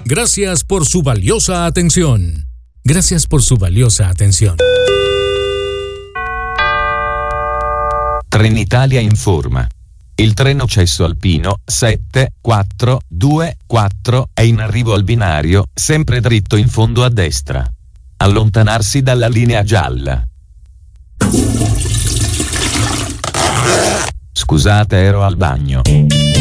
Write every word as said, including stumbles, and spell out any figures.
Gracias por su valiosa atención. Gracias por su valiosa atención. Trenitalia informa. Il treno Cesso Alpino sette quattro due quattro è in arrivo al binario, sempre dritto in fondo a destra. Allontanarsi dalla linea gialla. Scusate, ero al bagno.